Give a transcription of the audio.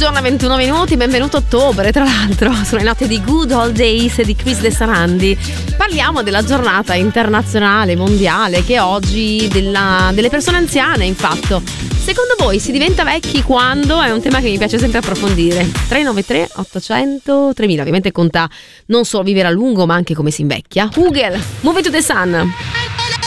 mezzogiorno e 21 minuti, benvenuto ottobre, tra l'altro, sulle note di Good Old Days di Chris De Sarandi. Parliamo della giornata internazionale, mondiale, che è oggi delle persone anziane, infatti. Secondo voi si diventa vecchi quando? È un tema che mi piace sempre approfondire. 393 800 3000, ovviamente conta non solo vivere a lungo ma anche come si invecchia. Google, Move It to the Sun.